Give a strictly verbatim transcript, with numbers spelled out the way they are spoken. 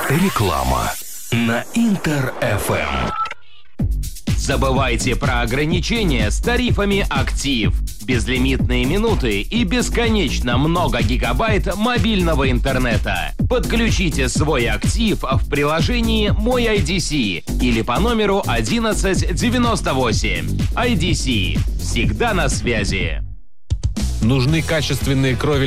Реклама на Интер эф эм. Забывайте про ограничения с тарифами «Актив». Безлимитные минуты и бесконечно много гигабайт мобильного интернета. Подключите свой «Актив» в приложении «Мой ай ди си» или по номеру одиннадцать девяносто восемь. ай ди си. Всегда на связи. Нужны качественные кровельные